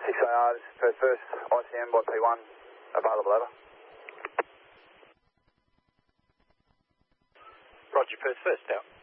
6AR, this is Perth First, ICM by P1, available, over. Roger, Perth First, out.